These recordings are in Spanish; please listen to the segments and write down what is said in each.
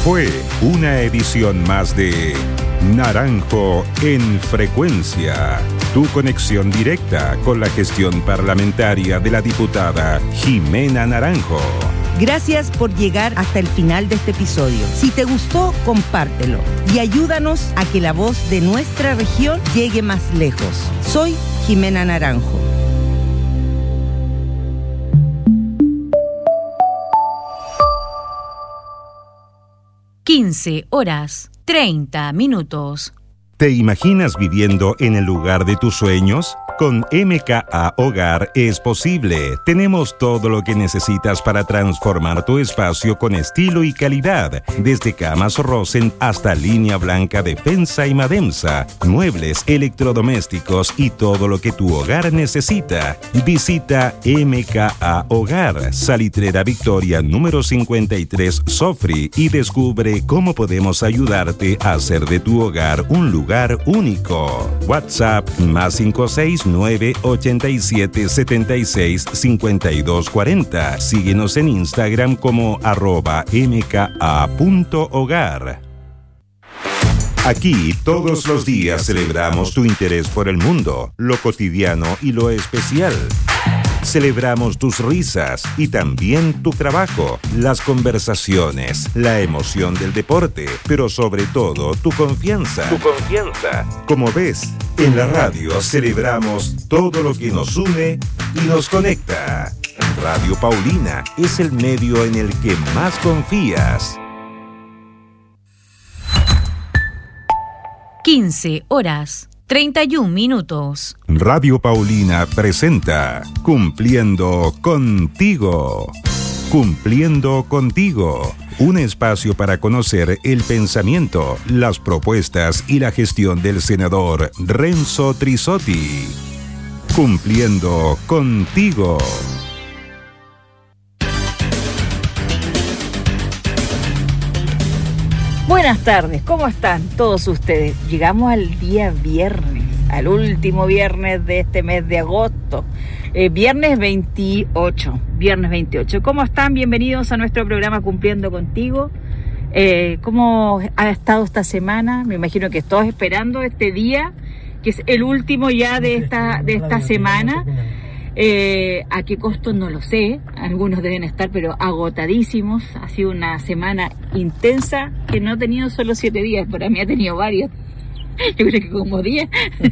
Fue una edición más de Naranjo en Frecuencia, tu conexión directa con la gestión parlamentaria de la diputada Jimena Naranjo. Gracias por llegar hasta el final de este episodio. Si te gustó, compártelo y ayúdanos a que la voz de nuestra región llegue más lejos. Soy Jimena Naranjo. (15:30). ¿Te imaginas viviendo en el lugar de tus sueños? Con MKA Hogar es posible. Tenemos todo lo que necesitas para transformar tu espacio con estilo y calidad. Desde camas Rosen hasta línea blanca Defensa y Mademsa, muebles, electrodomésticos y todo lo que tu hogar necesita. Visita MKA Hogar, Salitrera Victoria número 53 Sofri, y descubre cómo podemos ayudarte a hacer de tu hogar un lugar único. WhatsApp +56 987 76 52 40. Síguenos en Instagram como @mka.hogar. Aquí todos los días celebramos tu interés por el mundo, lo cotidiano y lo especial. Celebramos tus risas y también tu trabajo, las conversaciones, la emoción del deporte, pero sobre todo tu confianza. Como ves, en la radio celebramos todo lo que nos une y nos conecta. Radio Paulina es el medio en el que más confías. 15:31. Radio Paulina presenta Cumpliendo Contigo. Cumpliendo Contigo. Un espacio para conocer el pensamiento, las propuestas y la gestión del senador Renzo Trisotti. Cumpliendo Contigo. Buenas tardes, ¿cómo están todos ustedes? Llegamos al día viernes, al último viernes de este mes de agosto, viernes 28. ¿Cómo están? Bienvenidos a nuestro programa Cumpliendo Contigo. ¿Cómo ha estado esta semana? Me imagino que todos esperando este día, que es el último ya de esta semana. ¿A qué costo? No lo sé, algunos deben estar pero agotadísimos. Ha sido una semana intensa que no ha tenido solo 7 días, para mí ha tenido varios, yo creo que como 10.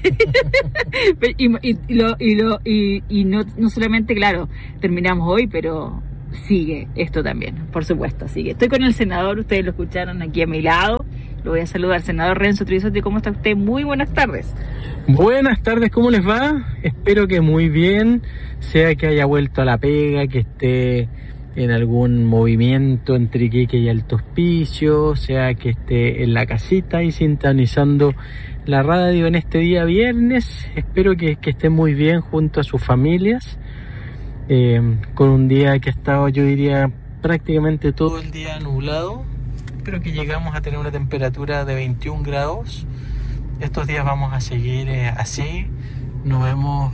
y no solamente, claro, terminamos hoy, pero sigue esto también, por supuesto, sigue. Estoy con el senador, ustedes lo escucharon aquí a mi lado. Lo voy a saludar, senador Renzo Trisotti. ¿Cómo está usted? Muy buenas tardes. Buenas tardes, ¿cómo les va? Espero que muy bien, sea que haya vuelto a la pega, que esté en algún movimiento entre Iquique y Alto Hospicio, sea que esté en la casita y sintonizando la radio en este día viernes. Espero que estén muy bien junto a sus familias, con un día que ha estado, yo diría, prácticamente todo el día nublado. Espero que llegamos a tener una temperatura de 21 grados. Estos días vamos a seguir así. Nos vemos.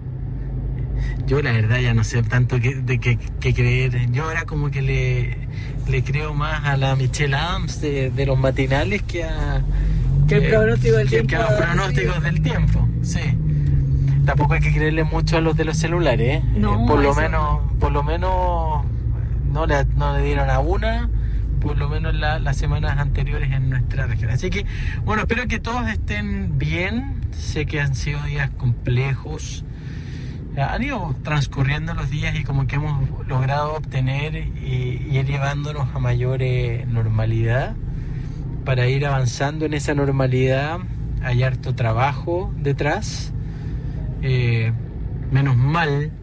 Yo la verdad ya no sé tanto qué creer. Yo ahora como que le creo más a la Michelle Adams de los matinales que el pronóstico del tiempo. Que a los pronósticos del tiempo, sí. Tampoco hay que creerle mucho a los de los celulares, ¿eh? No, por lo menos no le dieron a una, por lo menos las semanas anteriores en nuestra región. Así que, bueno, espero que todos estén bien. Sé que han sido días complejos. Han ido transcurriendo los días y como que hemos logrado obtener y ir llevándonos a mayor normalidad. Para ir avanzando en esa normalidad hay harto trabajo detrás. Menos mal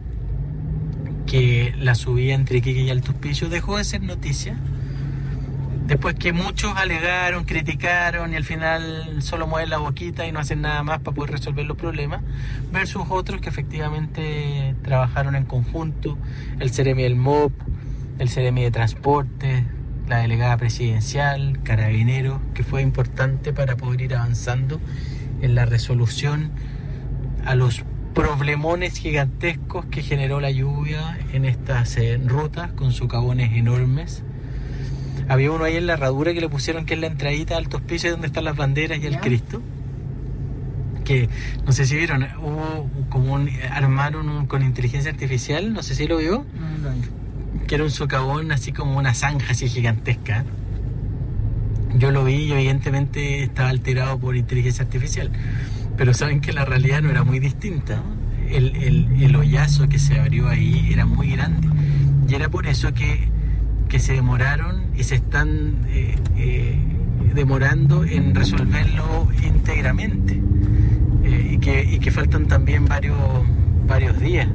que la subida entre Iquique y Alto Hospicio dejó de ser noticia, después que muchos alegaron, criticaron y al final solo mueven la boquita y no hacen nada más para poder resolver los problemas, versus otros que efectivamente trabajaron en conjunto, el Ceremi del MOP, el Ceremi de Transporte, la delegada presidencial, Carabineros, que fue importante para poder ir avanzando en la resolución a los problemones gigantescos que generó la lluvia en estas rutas con socavones enormes. Había uno ahí en la herradura que le pusieron, que es la entradita al hospicio donde están las banderas y el Cristo. Que no sé si vieron, armaron con inteligencia artificial, no sé si lo vio, que era un socavón así como una zanja así gigantesca. Yo lo vi y evidentemente estaba alterado por inteligencia artificial, pero saben que la realidad no era muy distinta. El hoyazo que se abrió ahí era muy grande, y era por eso que se demoraron y se están demorando en resolverlo íntegramente. Y que faltan también varios días.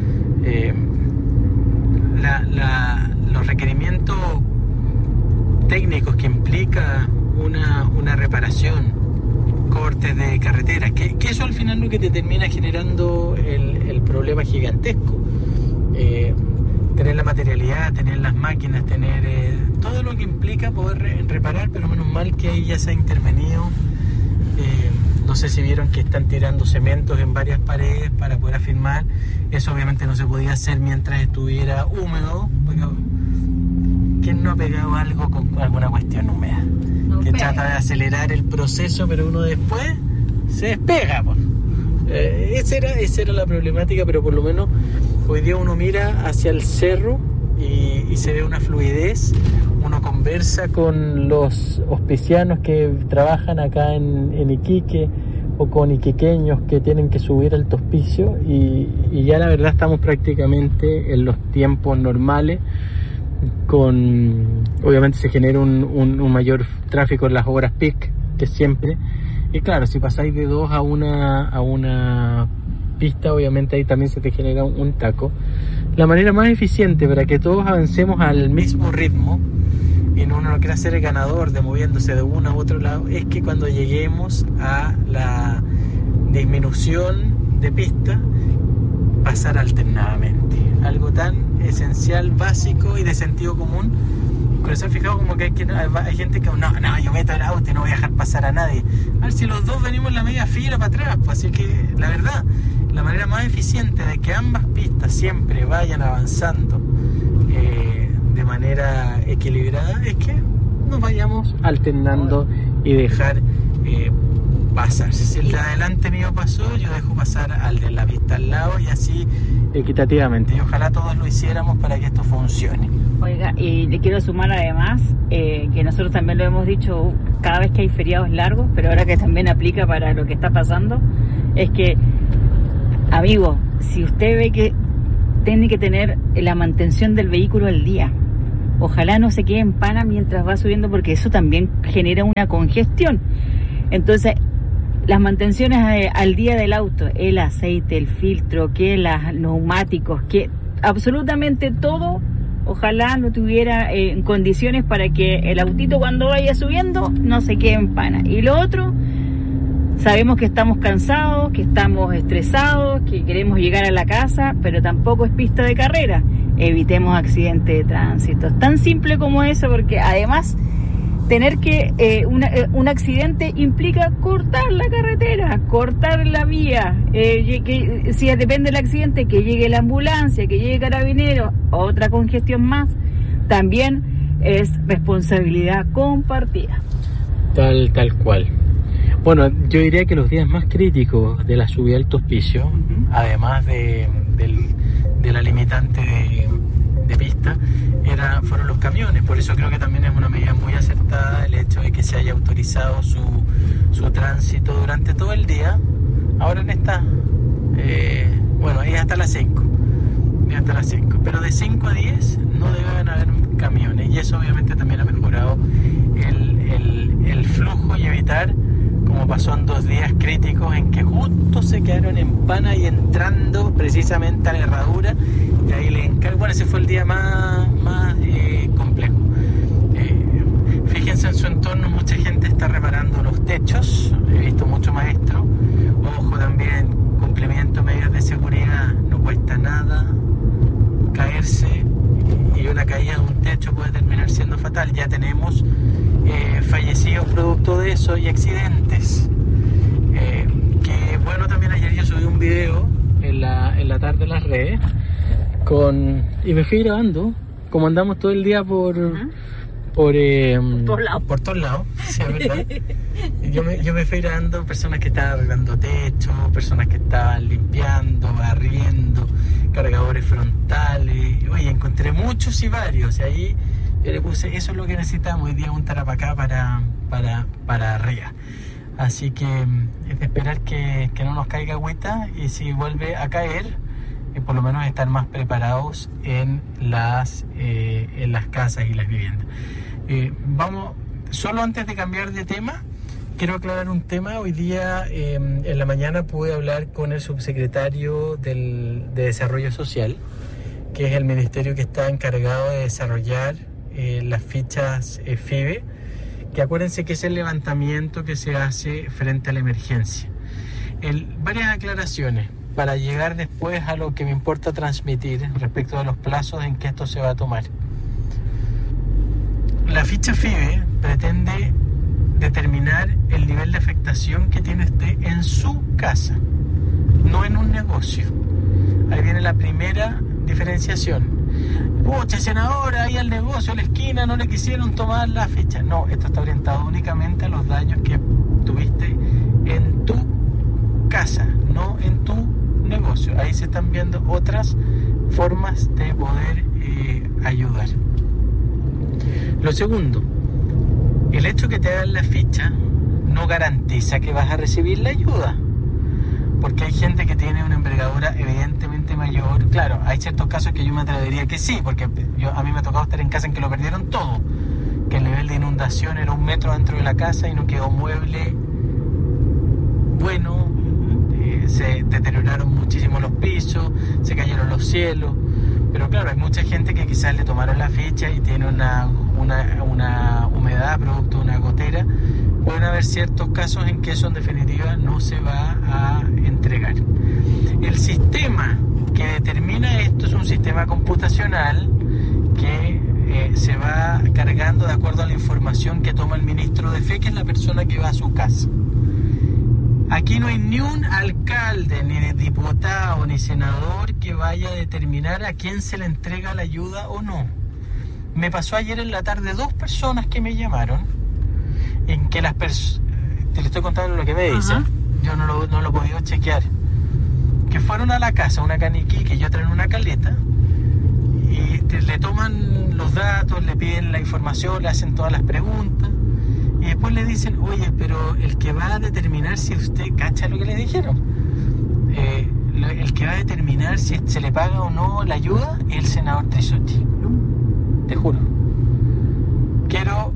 Los requerimientos técnicos que implica una reparación, cortes de carreteras, que eso al final lo que te termina generando el problema gigantesco. Tener la materialidad, tener las máquinas, tener todo lo que implica poder reparar, pero menos mal que ahí ya se ha intervenido. No sé si vieron que están tirando cementos en varias paredes para poder afirmar. Eso obviamente no se podía hacer mientras estuviera húmedo, porque ¿quién no ha pegado algo con alguna cuestión húmeda? Que trata de acelerar el proceso, pero uno después se despega. Esa era la problemática, pero por lo menos hoy día uno mira hacia el cerro y se ve una fluidez. Uno conversa con los hospicianos que trabajan acá en Iquique, o con iquiqueños que tienen que subir al hospicio, y ya la verdad estamos prácticamente en los tiempos normales. Obviamente se genera un mayor tráfico en las horas peak, que siempre, y claro, si pasáis de 2 a una pista, obviamente ahí también se te genera un taco. La manera más eficiente para que todos avancemos al mismo ritmo y uno no quiera ser el ganador de moviéndose de uno a otro lado, es que cuando lleguemos a la disminución de pista, pasar alternadamente. Algo tan esencial, básico y de sentido común. Pero se han fijado como que hay gente que no, yo meto el auto y no voy a dejar pasar a nadie. A ver si los dos venimos en la media fila para atrás. Pues así que la verdad, la manera más eficiente de que ambas pistas siempre vayan avanzando de manera equilibrada es que nos vayamos alternando y dejar pasar. Si el de adelante mío pasó, yo dejo pasar al de la pista al lado, y así equitativamente. Y ojalá todos lo hiciéramos para que esto funcione. Oiga, y le quiero sumar además que nosotros también lo hemos dicho cada vez que hay feriados largos, pero ahora que también aplica para lo que está pasando, es que, amigo, si usted ve que tiene que tener la mantención del vehículo al día, ojalá no se quede en pana mientras va subiendo, porque eso también genera una congestión. Entonces, las mantenciones al día del auto, el aceite, el filtro, que los neumáticos, que absolutamente todo, ojalá no tuviera en condiciones para que el autito cuando vaya subiendo no se quede en pana. Y lo otro, sabemos que estamos cansados, que estamos estresados, que queremos llegar a la casa, pero tampoco es pista de carrera. Evitemos accidentes de tránsito. Es tan simple como eso, porque además tener que un accidente implica cortar la carretera, cortar la vía, que si depende del accidente, que llegue la ambulancia, que llegue Carabineros, otra congestión más. También es responsabilidad compartida. Tal cual. Bueno, yo diría que los días más críticos de la subida al hospicio, además de la limitante de pista, fueron los camiones. Por eso creo que también es una medida muy acertada el hecho de que se haya autorizado su tránsito durante todo el día. Ahora en esta, es hasta las 5. Pero de 5 a 10 no deben haber camiones, y eso obviamente también ha mejorado el flujo y evitar, como pasó en 2 días críticos en que justo se quedaron en pana y entrando precisamente a la herradura, y ahí le encargo. Bueno, ese fue el día más complejo. Fíjense en su entorno, mucha gente está reparando los techos. He visto mucho maestro. Ojo también, cumplimiento de medidas de seguridad, no cuesta nada caerse, y una caída de un techo puede terminar siendo fatal. Ya tenemos fallecidos producto de eso y accidentes. Que bueno, también ayer yo subí un video en la tarde en las redes y me fui grabando como andamos todo el día por todos lados. Sí, es verdad. Yo me fui dando personas que estaban arreglando techo, personas que estaban limpiando, barriendo, cargadores frontales. Oye, encontré muchos y varios. Y ahí yo le puse, eso es lo que necesitamos hoy día, un tarapacá para arriba. Así que es de esperar que no nos caiga agüita, y si vuelve a caer, por lo menos estar más preparados en las casas y las viviendas. Vamos, solo antes de cambiar de tema, quiero aclarar un tema. Hoy día en la mañana pude hablar con el subsecretario de Desarrollo Social, que es el ministerio que está encargado de desarrollar las fichas FIBE, que acuérdense que es el levantamiento que se hace frente a la emergencia. Varias aclaraciones para llegar después a lo que me importa transmitir respecto de los plazos en que esto se va a tomar. La ficha FIBE pretende determinar el nivel de afectación que tiene usted en su casa, no en un negocio. Ahí viene la primera diferenciación. Pucha, senadora, ahí al negocio, a la esquina, no le quisieron tomar la ficha. No, esto está orientado únicamente a los daños que tuviste en tu casa, no en tu negocio. Ahí se están viendo otras formas de poder ayudar. Lo segundo, el hecho que te hagan la ficha no garantiza que vas a recibir la ayuda, porque hay gente que tiene una envergadura evidentemente mayor. Claro, hay ciertos casos que yo me atrevería que sí, porque a mí me ha tocado estar en casa en que lo perdieron todo, que el nivel de inundación era 1 metro dentro de la casa y no quedó mueble bueno, se deterioraron muchísimo los pisos, se cayeron los cielos. Pero claro, hay mucha gente que quizás le tomaron la ficha y tiene una humedad producto de una gotera. Pueden haber ciertos casos en que eso en definitiva no se va a entregar. El sistema que determina esto es un sistema computacional que se va cargando de acuerdo a la información que toma el ministro de Fe, que es la persona que va a su casa. Aquí no hay ni un alcalde, ni diputado, ni senador que vaya a determinar a quién se le entrega la ayuda o no. Me pasó ayer en la tarde 2 personas que me llamaron, en que te le estoy contando lo que me dicen, yo no lo he podido chequear, que fueron a la casa, una caniquí que yo traen una caleta, y le toman los datos, le piden la información, le hacen todas las preguntas, y después le dicen, oye, pero el que va a determinar si usted cacha lo que le dijeron, el que va a determinar si se le paga o no la ayuda es el senador Trisotti. Te juro. Quiero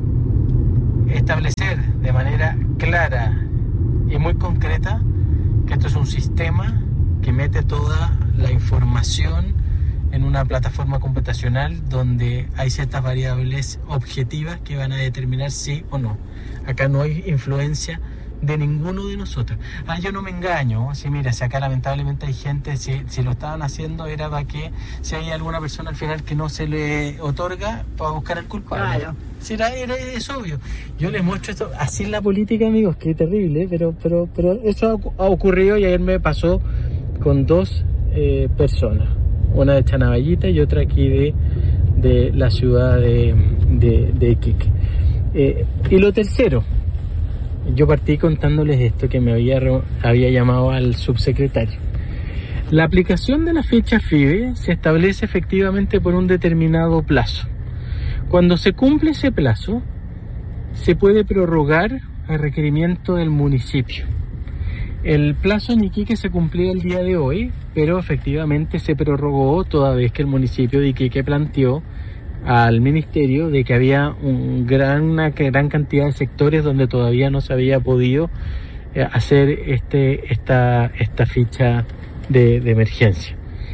establecer de manera clara y muy concreta que esto es un sistema que mete toda la información en una plataforma computacional donde hay ciertas variables objetivas que van a determinar sí o no. Acá no hay influencia de ninguno de nosotros. Yo no me engaño. Sí, mira, si acá lamentablemente hay gente, si lo estaban haciendo era para que si hay alguna persona al final que no se le otorga, para buscar al culpable. Claro. Si es obvio. Yo les muestro esto, así en la política, amigos, que terrible, pero eso ha ocurrido, y ayer me pasó con 2 personas, una de Chanaballita y otra aquí de la ciudad de Iquique. Y lo tercero, yo partí contándoles esto, que me había llamado al subsecretario. La aplicación de la ficha FIBE se establece efectivamente por un determinado plazo. Cuando se cumple ese plazo, se puede prorrogar a requerimiento del municipio. El plazo en Iquique se cumplía el día de hoy, pero efectivamente se prorrogó toda vez que el municipio de Iquique planteó al ministerio de que había una gran cantidad de sectores donde todavía no se había podido hacer esta ficha de emergencia.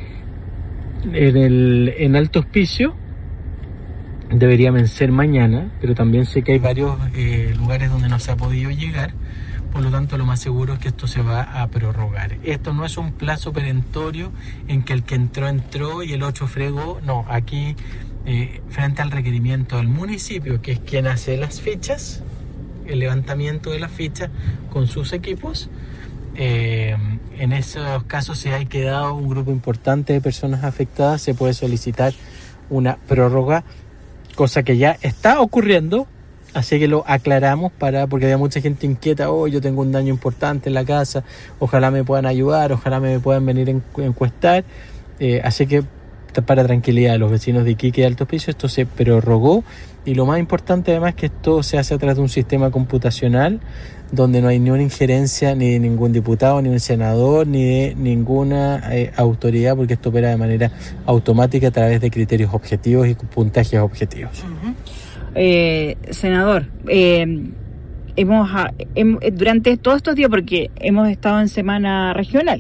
En Alto Hospicio debería vencer mañana, pero también sé que hay varios lugares donde no se ha podido llegar. Por lo tanto, lo más seguro es que esto se va a prorrogar. Esto no es un plazo perentorio en que el que entró y el 8 fregó. No, aquí frente al requerimiento del municipio, que es quien hace las fichas, el levantamiento de las fichas con sus equipos, en esos casos, si hay quedado un grupo importante de personas afectadas, se puede solicitar una prórroga cosa que ya está ocurriendo, así que lo aclaramos porque había mucha gente inquieta. Yo tengo un daño importante en la casa, ojalá me puedan ayudar, ojalá me puedan venir a encuestar, así que para tranquilidad de los vecinos de Iquique y Alto Hospicio, esto se prorrogó, y lo más importante además es que esto se hace a través de un sistema computacional donde no hay ni una injerencia ni de ningún diputado, ni un senador, ni de ninguna autoridad, porque esto opera de manera automática a través de criterios objetivos y puntajes objetivos. Senador, durante todos estos días, porque hemos estado en semana regional,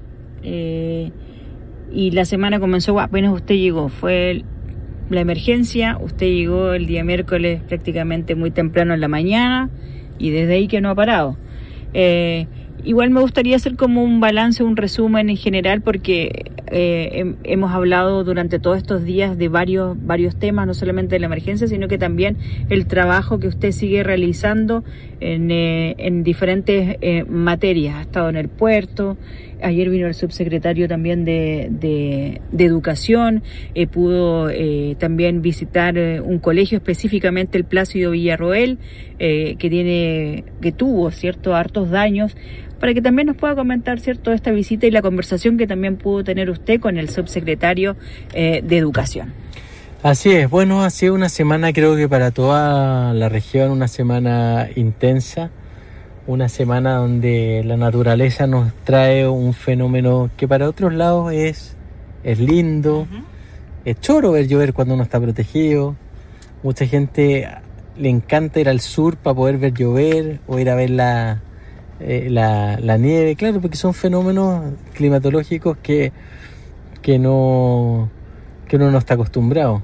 y la semana comenzó apenas usted llegó, fue la emergencia, usted llegó el día miércoles prácticamente muy temprano en la mañana, y desde ahí que no ha parado. Igual me gustaría hacer como un balance, un resumen en general, porque hemos hablado durante todos estos días de varios temas, no solamente de la emergencia, sino que también el trabajo que usted sigue realizando en diferentes materias. Ha estado en el puerto, ayer vino el subsecretario también de Educación, pudo también visitar un colegio, específicamente el Plácido Villarroel, que tuvo, ¿cierto?, hartos daños, para que también nos pueda comentar, ¿cierto?, esta visita y la conversación que también pudo tener usted con el subsecretario de Educación. Así es, bueno, ha sido una semana, creo que para toda la región, una semana intensa, una semana donde la naturaleza nos trae un fenómeno que para otros lados es lindo, es choro ver llover cuando uno está protegido. Mucha gente le encanta ir al sur para poder ver llover o ir a ver la nieve, claro, porque son fenómenos climatológicos que uno no está acostumbrado.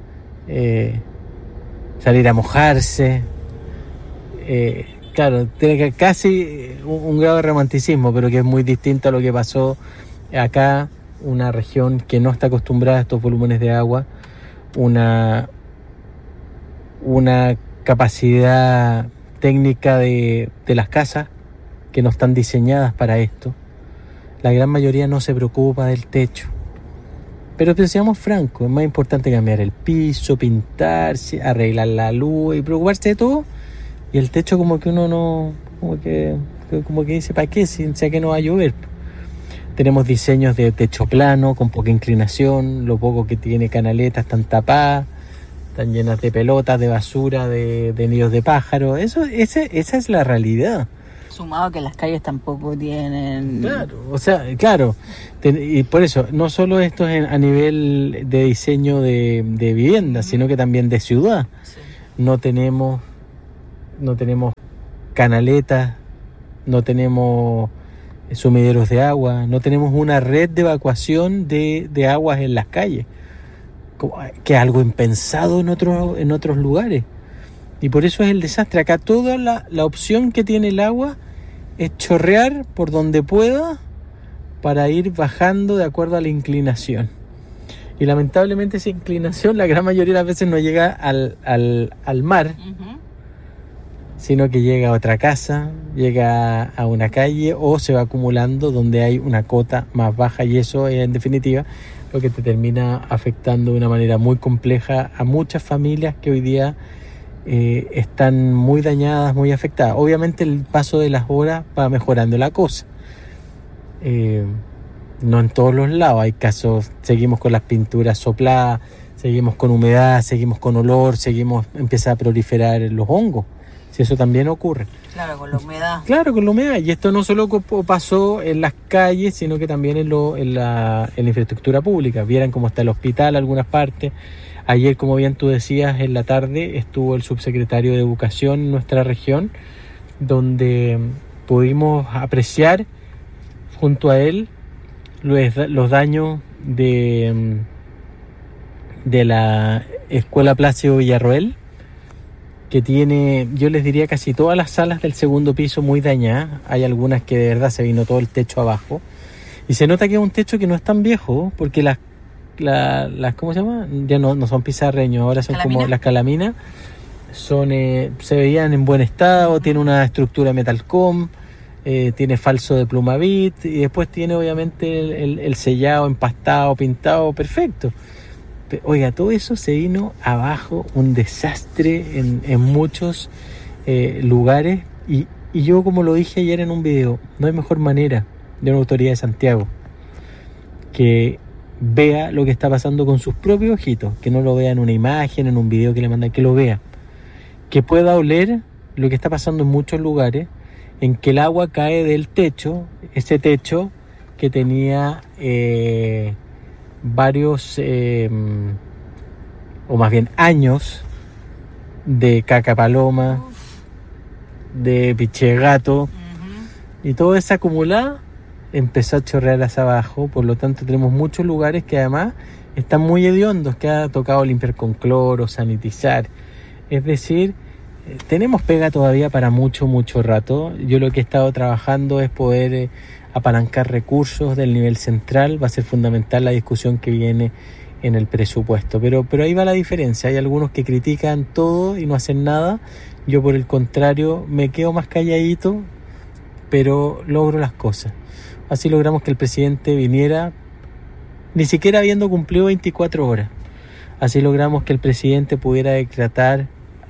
Salir a mojarse, claro, tiene casi un grado de romanticismo, pero que es muy distinto a lo que pasó acá, una región que no está acostumbrada a estos volúmenes de agua, una capacidad técnica de las casas que no están diseñadas para esto. La gran mayoría no se preocupa del techo. Pero seamos francos, es más importante cambiar el piso, pintarse, arreglar la luz y preocuparse de todo. Y el techo como que uno no, como que dice, ¿para qué? Si sé que no va a llover. Tenemos diseños de techo plano, con poca inclinación, lo poco que tiene canaletas están tapadas, están llenas de pelotas, de basura, de nidos de pájaros. Esa es la realidad. Sumado que las calles tampoco tienen... Claro, y por eso, no solo esto es a nivel de diseño de vivienda, sino que también de ciudad. Sí. No tenemos canaletas, no tenemos sumideros de agua, no tenemos una red de evacuación de aguas en las calles, que es algo impensado en otros lugares. Y por eso es el desastre. Acá toda la opción que tiene el agua es chorrear por donde pueda para ir bajando de acuerdo a la inclinación. Y lamentablemente esa inclinación la gran mayoría de las veces no llega al mar, sino que llega a otra casa, llega a una calle o se va acumulando donde hay una cota más baja, y eso es en definitiva lo que te termina afectando de una manera muy compleja a muchas familias que hoy día están muy dañadas, muy afectadas. Obviamente el paso de las horas va mejorando la cosa, no en todos los lados, hay casos, seguimos con las pinturas sopladas, seguimos con humedad, seguimos con olor, empieza a proliferar los hongos, si eso también ocurre. Claro, con la humedad. Claro, con la humedad, y esto no solo pasó en las calles, sino que también en la infraestructura pública. Vieran cómo está el hospital en algunas partes. Ayer, como bien tú decías, en la tarde estuvo el subsecretario de Educación en nuestra región, donde pudimos apreciar junto a él los daños de la Escuela Plácido Villarroel, que tiene, yo les diría, casi todas las salas del segundo piso muy dañadas. Hay algunas que de verdad se vino todo el techo abajo. Y se nota que es un techo que no es tan viejo, porque las ¿cómo se llama? Ya no son pizarreños, ahora son ¿calamina? Como las calaminas. Se veían en buen estado, tiene una estructura metalcom, tiene falso de plumavit, y después tiene obviamente el sellado, empastado, pintado, perfecto. Oiga, todo eso se vino abajo, un desastre en muchos lugares. Y yo, como lo dije ayer en un video, no hay mejor manera de una autoridad de Santiago que vea lo que está pasando con sus propios ojitos, que no lo vea en una imagen, en un video que le mandan, que lo vea, que pueda oler lo que está pasando en muchos lugares, en que el agua cae del techo, ese techo que tenía varios, o más bien años, de caca paloma, de piche gato, y toda esa acumulada empezó a chorrear hacia abajo. Por lo tanto, tenemos muchos lugares que además están muy hediondos, que ha tocado limpiar con cloro, sanitizar. Es decir, tenemos pega todavía para mucho rato. Yo lo que he estado trabajando es poder apalancar recursos del nivel central. Va a ser fundamental la discusión que viene en el presupuesto, pero ahí va la diferencia. Hay algunos que critican todo y no hacen nada. Yo, por el contrario, me quedo más calladito, pero logro las cosas. Así logramos que el presidente viniera ni siquiera habiendo cumplido 24 horas. Así logramos que el presidente pudiera decretar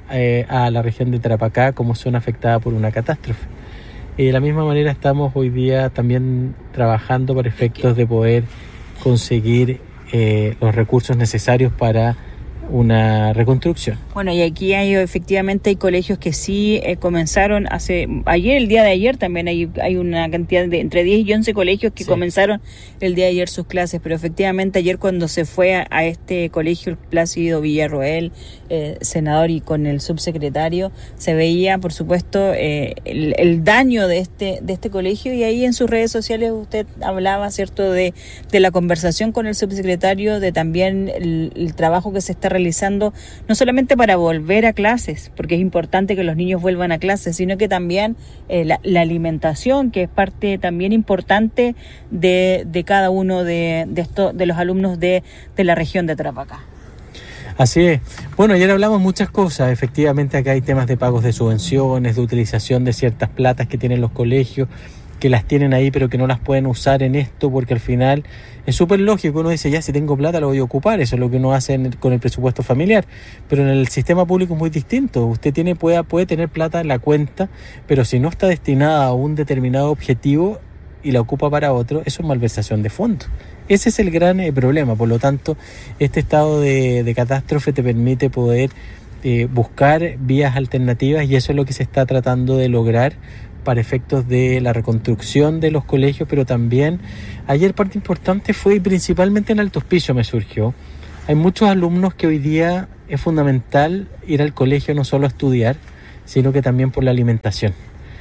a la región de Tarapacá como zona afectada por una catástrofe. Y de la misma manera estamos hoy día también trabajando para efectos de poder conseguir los recursos necesarios para una reconstrucción. Bueno, y aquí efectivamente hay colegios que sí comenzaron el día de ayer también hay una cantidad de entre 10 y 11 colegios que comenzaron el día de ayer sus clases, pero efectivamente ayer cuando se fue a este colegio, el Plácido Villarroel, senador, y con el subsecretario, se veía por supuesto el daño de este colegio, y ahí en sus redes sociales usted hablaba, ¿cierto?, de la conversación con el subsecretario, de también el trabajo que se está realizando, no solamente para volver a clases, porque es importante que los niños vuelvan a clases, sino que también la alimentación, que es parte también importante de cada uno de los alumnos de la región de Tarapacá. Así es. Bueno, ayer hablamos muchas cosas. Efectivamente, acá hay temas de pagos de subvenciones, de utilización de ciertas platas que tienen los colegios, que las tienen ahí pero que no las pueden usar en esto, porque al final es súper lógico. Uno dice, ya, si tengo plata lo voy a ocupar. Eso es lo que uno hace con el presupuesto familiar, pero en el sistema público es muy distinto. Usted puede tener plata en la cuenta, pero si no está destinada a un determinado objetivo y la ocupa para otro, eso es malversación de fondos. Ese es el gran problema. Por lo tanto, este estado de catástrofe te permite poder buscar vías alternativas, y eso es lo que se está tratando de lograr para efectos de la reconstrucción de los colegios. Pero también ayer parte importante fue, y principalmente en Alto Hospicio me surgió, hay muchos alumnos que hoy día es fundamental ir al colegio no solo a estudiar, sino que también por la alimentación.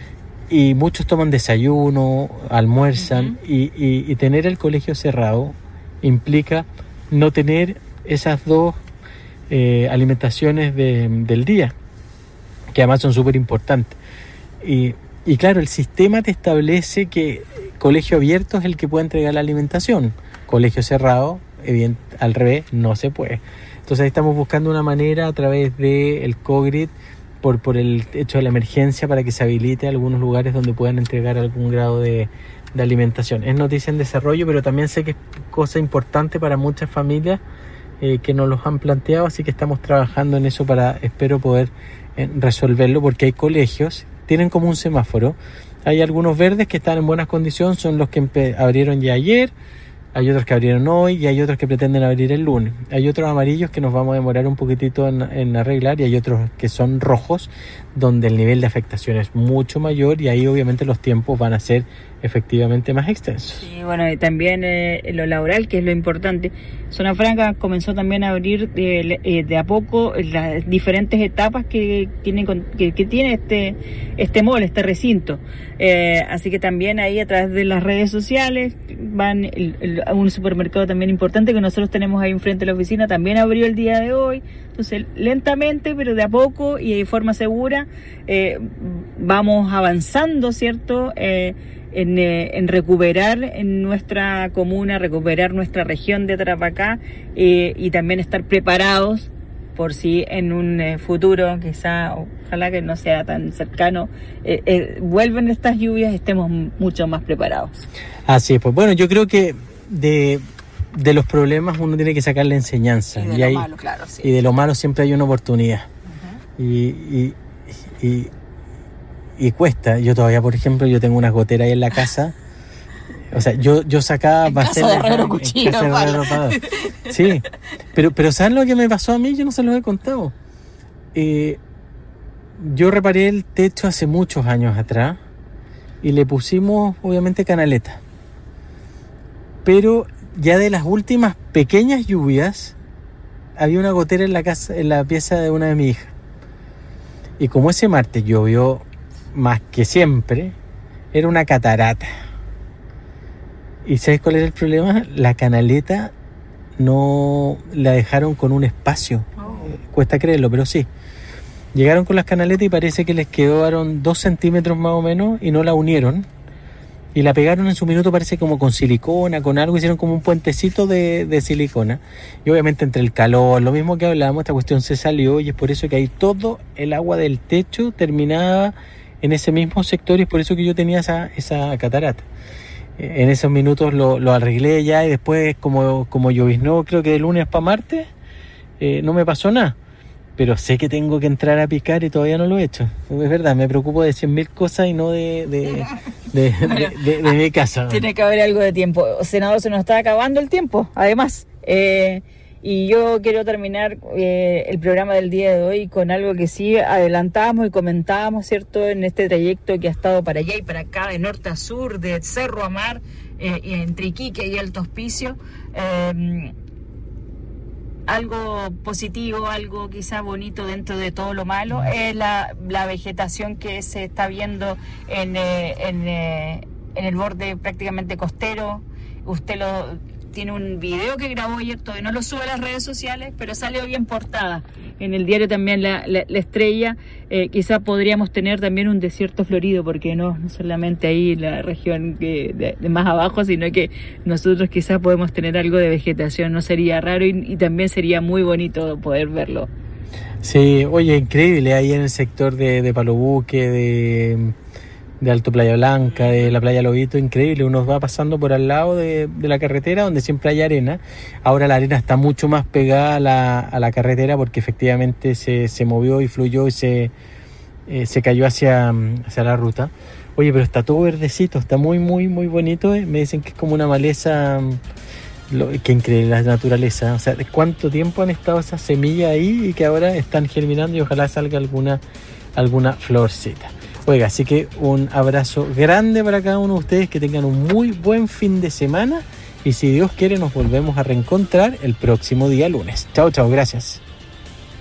Y muchos toman desayuno, almuerzan, y tener el colegio cerrado implica no tener esas dos alimentaciones del día, que además son súper importantes. Y claro, el sistema te establece que colegio abierto es el que puede entregar la alimentación. Colegio cerrado, al revés, no se puede. Entonces ahí estamos buscando una manera a través del COGRID, por el hecho de la emergencia, para que se habilite algunos lugares donde puedan entregar algún grado de alimentación. Es noticia en desarrollo, pero también sé que es cosa importante para muchas familias que nos los han planteado, así que estamos trabajando en eso espero poder resolverlo, porque hay colegios, tienen como un semáforo. Hay algunos verdes que están en buenas condiciones, son los que abrieron ya ayer, hay otros que abrieron hoy y hay otros que pretenden abrir el lunes. Hay otros amarillos que nos vamos a demorar un poquitito en arreglar, y hay otros que son rojos, donde el nivel de afectación es mucho mayor, y ahí obviamente los tiempos van a ser efectivamente más extensos. Sí, bueno, y también lo laboral, que es lo importante. Zona Franca comenzó también a abrir de a poco las diferentes etapas que tiene este mall, este recinto. Así que también ahí a través de las redes sociales van un supermercado también importante que nosotros tenemos ahí enfrente de la oficina, también abrió el día de hoy. Entonces, lentamente, pero de a poco y de forma segura, vamos avanzando, ¿cierto?, en recuperar en nuestra comuna, recuperar nuestra región de Tarapacá, y también estar preparados por si en un futuro, quizá, ojalá que no sea tan cercano, vuelven estas lluvias, estemos mucho más preparados. Así es, pues bueno, yo creo que de los problemas uno tiene que sacar la enseñanza. Y de lo malo, claro, sí. Y de lo malo siempre hay una oportunidad. Y cuesta. Yo todavía, por ejemplo, yo tengo unas goteras ahí en la casa. O sea, yo sacaba pastel de herrero cuchillo. Sí, pero ¿saben lo que me pasó a mí? Yo no se los he contado. Yo reparé el techo hace muchos años atrás y le pusimos, obviamente, canaleta. Pero ya de las últimas pequeñas lluvias había una gotera en la casa, en la pieza de una de mis hijas. Y como ese martes llovió más que siempre, era una catarata. ¿Y sabes cuál era el problema? La canaleta no la dejaron con un espacio. Cuesta creerlo, pero sí. Llegaron con las canaletas y parece que les quedaron 2 centímetros más o menos y no la unieron. Y la pegaron en su minuto, parece como con silicona, con algo, hicieron como un puentecito de silicona. Y obviamente entre el calor, lo mismo que hablábamos, esta cuestión se salió y es por eso que ahí todo el agua del techo terminaba en ese mismo sector y es por eso que yo tenía esa catarata. En esos minutos lo arreglé ya y después como lloviznó, creo que de lunes para martes, no me pasó nada. Pero sé que tengo que entrar a picar y todavía no lo he hecho. Es verdad, me preocupo de 100.000 cosas y no de mi casa. Tiene que haber algo de tiempo. Senador, se nos está acabando el tiempo, además. Y yo quiero terminar el programa del día de hoy con algo que sí adelantábamos y comentábamos, ¿cierto? En este trayecto que ha estado para allá y para acá, de norte a sur, de cerro a mar, entre Iquique y Alto Hospicio. Algo positivo, algo quizá bonito dentro de todo lo malo, es la vegetación que se está viendo en el borde prácticamente costero. Usted tiene un video que grabó ayer, todavía no lo sube a las redes sociales, pero salió bien portada. En el diario también la Estrella. Quizá podríamos tener también un desierto florido, porque no solamente ahí la región de más abajo, sino que nosotros quizás podemos tener algo de vegetación. No sería raro y también sería muy bonito poder verlo. Sí, oye, increíble, ahí en el sector de Palobuque, de Alto Playa Blanca, de la Playa Lobito, increíble. Uno va pasando por al lado de la carretera donde siempre hay arena. Ahora la arena está mucho más pegada a la carretera porque efectivamente se movió y fluyó y se cayó hacia la ruta. Oye, pero está todo verdecito, está muy, muy, muy bonito. Me dicen que es como una maleza. Qué increíble la naturaleza. O sea, ¿de cuánto tiempo han estado esas semillas ahí y que ahora están germinando y ojalá salga alguna florcita? Oiga, así que un abrazo grande para cada uno de ustedes, que tengan un muy buen fin de semana y si Dios quiere nos volvemos a reencontrar el próximo día lunes. Chao, chao, gracias.